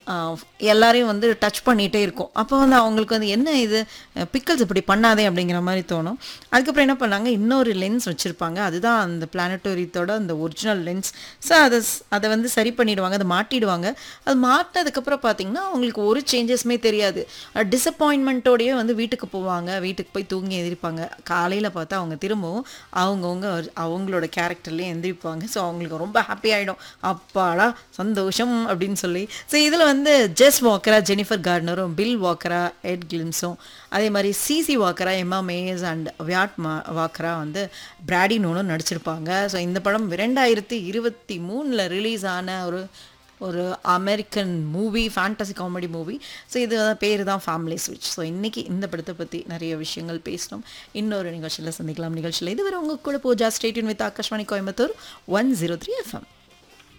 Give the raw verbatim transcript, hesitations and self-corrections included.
ஆ, எல்லாரையும் வந்து டச் பண்ணிட்டே இருக்கும். அப்போ வந்து அவங்களுக்கு வந்து என்ன இது பிக்கிள்ஸ் இப்படி பண்ணாதே அப்படிங்கிற மாரி தோணும். அதுக்கப்புறம் என்ன பண்ணாங்க, இன்னொரு லென்ஸ் வச்சிருப்பாங்க. அதுதான் அந்த பிளானட்டோரியத்தோட அந்த ஒரிஜினல் லென்ஸ். ஸோ அத ஸ் அத வந்து சரி பண்ணிடுவாங்க. அத மாட்டிடுவாங்க. அது மாட்டுனதுக்கப்புறம் பார்த்தீங்கன்னா, அவங்களுக்கு ஒரு சேஞ்சஸுமே தெரியாது. அ டிசப்பாயின்ட்மென்ட்டோடயே வந்து வீட்டுக்கு போவாங்க. வீட்டுக்கு போய் தூங்கி எந்திரிப்பாங்க. காலையில பார்த்தா அவங்க திரும்பவும் அவங்கவங்க அவங்களோட கேரக்டர்லயே எந்திரிப்பாங்க. ஸோ அவங்களுக்கு ரொம்ப ஹாப்பி ஆயிடும். அப்பாடா! சந்தோஷம் அப்படின்னு சொல்லி. ஸோ இதில வந்து ஜெஸ் வாக்கரா, ஜெனிஃபர் கார்ட்னரும், பில் வாக்கரா, எட் கிளிம்ஸும், அதே மாரி சிசி வாக்கரா, எம்மா மேயர்ஸ் அண்ட் வியாட் மா வாக்கரா வந்து பிராடி நூனும் நடிச்சிருப்பாங்க. ஸோ இந்த படம் இரண்டாயிரத்து இருபத்தி மூன்றில் ரிலீஸ் ஆன ஒரு ஒரு American movie, fantasy comedy movie. So இது பேரு தான் ஃபேமிலி ஸ்விட்ச். ஸோ இன்னைக்கு இந்த படத்த பத்தி நெறைய விஷயங்கள் பேசினோம். இன்னொரு நிகழ்ச்சியில சந்திக்கலாம். நிகழ்ச்சியில இதுவரை உங்க கூட Pooja. Stay tune with Akashvani Coimbatore one zero three FM.